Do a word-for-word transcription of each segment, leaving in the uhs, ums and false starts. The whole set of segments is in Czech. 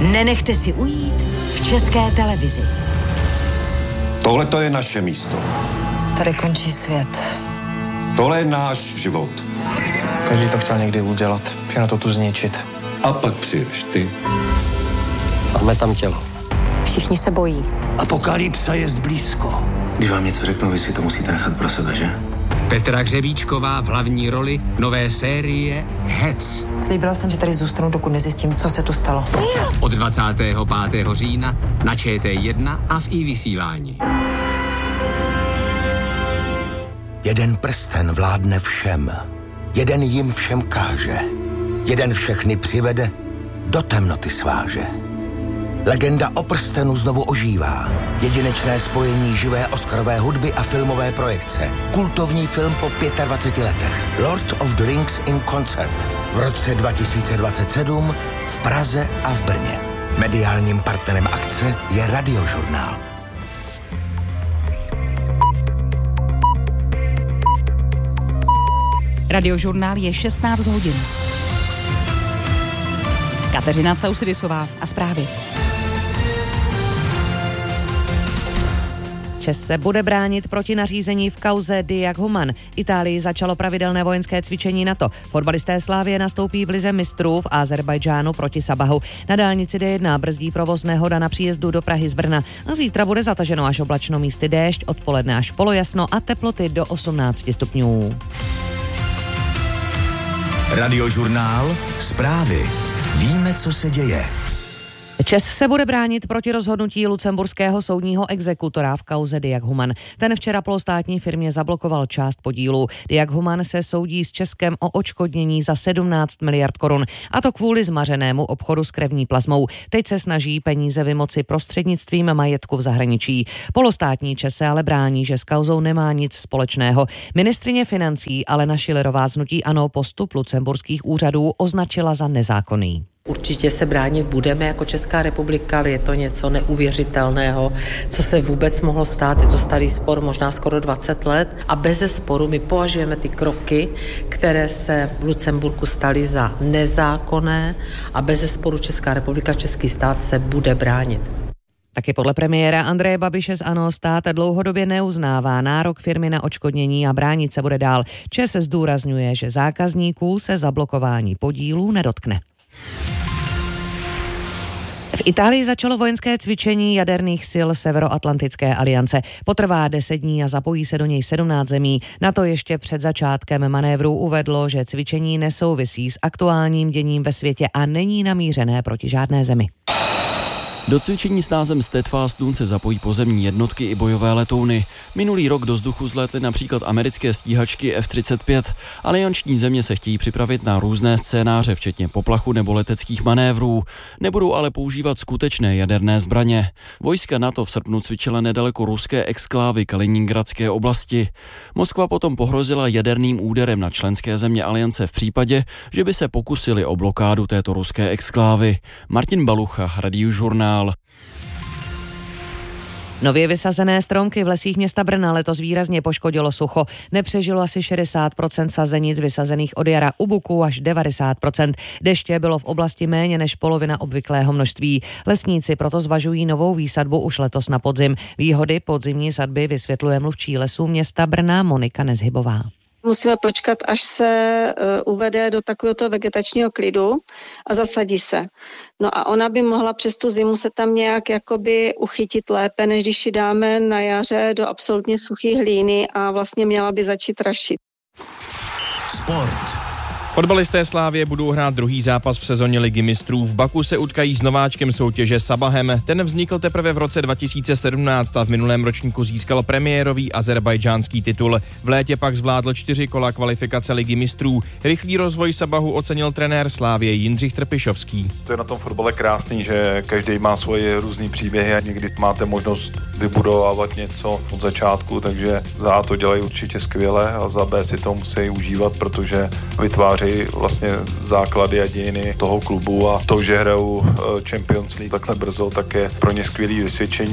Nenechte si ujít v České televizi. Tohle to je naše místo. Tady končí svět. Tohle je náš život. Každý to chtěl někdy udělat, všechno to tu zničit. A pak přijdeš ty. Máme tam tělo. Všichni se bojí. Apokalypsa je zblízko. Když vám něco řeknu, vy si to musíte nechat pro sebe, že? Petra Hřebíčková v hlavní roli nové série Hec. Slíbila jsem, že tady zůstanu, dokud nezjistím, co se tu stalo. Od dvacátého pátého října na Č T jedna a v iVysílání. Jeden prsten vládne všem. Jeden jim všem káže. Jeden všechny přivede, do temnoty sváže. Legenda o prstenu znovu ožívá. Jedinečné spojení živé oscarové hudby a filmové projekce. Kultovní film po dvaceti pěti letech. Lord of the Rings in Concert. V roce dva tisíce dvacet sedm v Praze a v Brně. Mediálním partnerem akce je Radiožurnál. Radiožurnál je šestnáct hodin. Kateřina Causidisová a zprávy. ČES se bude bránit proti nařízení v kauze Diag Human. Itálii začalo pravidelné vojenské cvičení NATO. Fotbalisté Slavie nastoupí v lize mistrů v Azerbajdžánu proti Sabahu. Na dálnici D jedna brzdí provoz nehoda na příjezdu do Prahy z Brna. A zítra bude zataženo až oblačno, místy déšť, odpoledne až polojasno a teploty do osmnáct stupňů. Radiožurnál, zprávy. Víme, co se děje. ČES se bude bránit proti rozhodnutí lucemburského soudního exekutora v kauze Diag Human. Ten včera polostátní firmě zablokoval část podílu. Diag Human se soudí s Českem o odškodnění za sedmnáct miliard korun. A to kvůli zmařenému obchodu s krevní plazmou. Teď se snaží peníze vymoci prostřednictvím majetku v zahraničí. Polostátní ČES se ale brání, že s kauzou nemá nic společného. Ministryně financí Alena Schillerová z hnutí ANO postup lucemburských úřadů označila za nezákonný. Určitě se bránit budeme jako Česká republika, je to něco neuvěřitelného, co se vůbec mohlo stát, je to starý spor, možná skoro dvacet let a beze sporu my považujeme ty kroky, které se v Lucemburku staly za nezákonné a beze sporu Česká republika, český stát se bude bránit. Taky podle premiéra Andreje Babiše z ANO stát dlouhodobě neuznává nárok firmy na odškodnění a bránit se bude dál. ČES zdůrazňuje, že zákazníků se zablokování podílů nedotkne. V Itálii začalo vojenské cvičení jaderných sil Severoatlantické aliance. Potrvá deset dní a zapojí se do něj sedmnáct zemí. NATO ještě před začátkem manévru uvedlo, že cvičení nesouvisí s aktuálním děním ve světě a není namířené proti žádné zemi. Do cvičení s názvem Steadfast Dawn se zapojí pozemní jednotky i bojové letouny. Minulý rok do vzduchu zlétly například americké stíhačky F třicet pět. Alianční země se chtějí připravit na různé scénáře, včetně poplachu nebo leteckých manévrů. Nebudou ale používat skutečné jaderné zbraně. Vojska NATO v srpnu cvičila nedaleko ruské exklávy Kaliningradské oblasti. Moskva potom pohrozila jaderným úderem na členské země aliance v případě, že by se pokusili o blokádu této ruské exklávy. Martin Balucha, Radiožurnál. Nově vysazené stromky v lesích města Brna letos výrazně poškodilo sucho. Nepřežilo asi šedesát procent sazenic vysazených od jara, u buků až devadesát procent. Deště bylo v oblasti méně než polovina obvyklého množství. Lesníci proto zvažují novou výsadbu už letos na podzim. Výhody podzimní sadby vysvětluje mluvčí lesů města Brna Monika Nezhybová. Musíme počkat, až se uh, uvede do takovéhoto vegetačního klidu a zasadí se. No a ona by mohla přes tu zimu se tam nějak jakoby uchytit lépe, než když ji dáme na jaře do absolutně suchý hlíny a vlastně měla by začít rašit. Sport. Fotbalisté Slavie budou hrát druhý zápas v sezóně Ligy mistrů. V Baku se utkají s nováčkem soutěže Sabahem. Ten vznikl teprve v roce dva tisíce sedmnáct a v minulém ročníku získal premiérový azerbajdžánský titul. V létě pak zvládl čtyři kola kvalifikace Ligy mistrů. Rychlý rozvoj Sabahu ocenil trenér Slavie Jindřich Trpišovský. To je na tom fotbale krásný, že každý má svoje různý příběhy a někdy máte možnost vybudovávat něco od začátku, takže za A to dělají určitě skvěle a za B si to musí užívat, protože vytváří vlastně základy a dějiny toho klubu a to, že hrajou Champions League takhle brzo, tak je pro ně skvělý vysvědčení.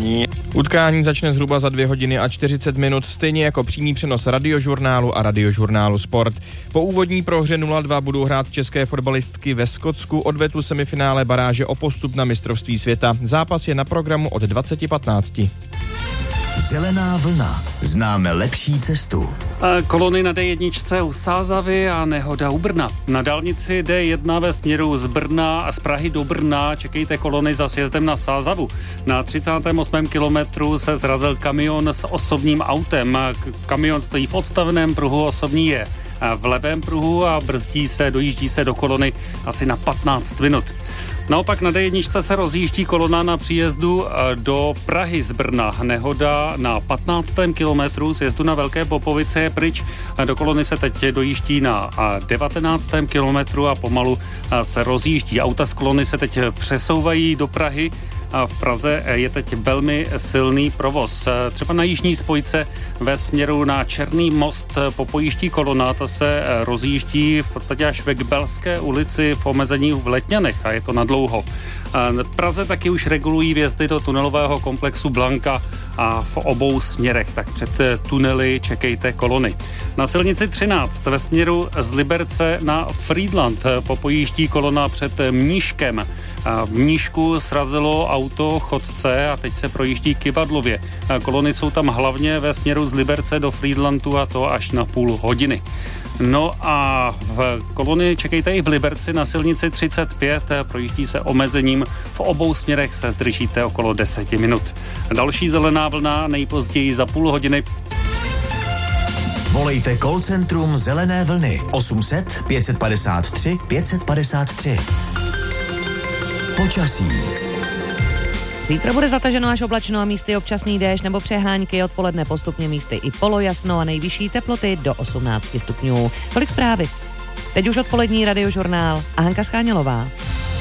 Utkání začne zhruba za dvě hodiny a čtyřicet minut, stejně jako přímý přenos Radiožurnálu a Radiožurnálu Sport. Po úvodní prohře nula dva budou hrát české fotbalistky ve Skotsku odvetu semifinále baráže o postup na mistrovství světa. Zápas je na programu od dvacet patnáct. Zelená vlna. Známe lepší cestu. Kolony na dé jedna u Sázavy a nehoda u Brna. Na dálnici dé jedna ve směru z Brna a z Prahy do Brna čekejte kolony za sjezdem na Sázavu. Na třicátém osmém kilometru se zrazil kamion s osobním autem. Kamion stojí v odstaveném pruhu, osobní je v levém pruhu a brzdí se, dojíždí se do kolony asi na patnáct minut. Naopak na dé jedna se rozjíždí kolona na příjezdu do Prahy z Brna. Nehoda na patnáctém kilometru sjezdu na Velké Popovice je pryč. Do kolony se teď dojíždí na devatenáctém kilometru a pomalu se rozjíždí. Auta z kolony se teď přesouvají do Prahy. A v Praze je teď velmi silný provoz. Třeba na jižní spojce ve směru na Černý most popojíždí kolona, ta se rozjíždí v podstatě až ve Kbelské ulici v omezení v Letňanech a je to nadlouho. V Praze taky už regulují vjezdy do tunelového komplexu Blanka a v obou směrech, tak před tunely čekejte kolony. Na silnici třináct ve směru z Liberce na Frýdlant popojíždí kolona před Mníškem. V Mníšku srazilo auto chodce a teď se projíždí Kyvadlově. Kolony jsou tam hlavně ve směru z Liberce do Frýdlantu a to až na půl hodiny. No a v kolony čekejte i v Liberci na silnici třicet pět, projíždí se omezením, v obou směrech se zdržíte okolo deset minut. Další zelená vlna nejpozději za půl hodiny. Volejte call centrum Zelené vlny osm set pět padesát tři pět padesát tři. Počasí. Zítra bude zataženo až oblačno a místy občasný déšť nebo přehánky, odpoledne postupně místy i polojasno a nejvyšší teploty do osmnáct stupňů. Tolik zprávy. Teď už odpolední Radiožurnál a Hanka Schánělová.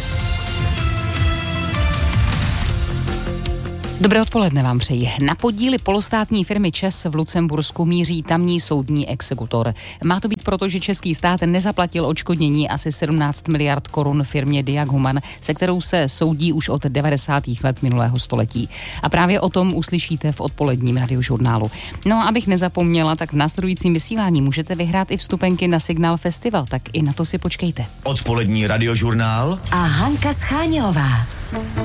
Dobré odpoledne vám přeji. Na podíly polostátní firmy ČEZ v Lucembursku míří tamní soudní exekutor. Má to být proto, že český stát nezaplatil odškodnění asi sedmnáct miliard korun firmě Diag Human, se kterou se soudí už od devadesátých let minulého století. A právě o tom uslyšíte v odpoledním Radiožurnálu. No a abych nezapomněla, tak v následujícím vysílání můžete vyhrát i vstupenky na Signál Festival, tak i na to si počkejte. Odpolední Radiožurnál a Hanka Schánělová.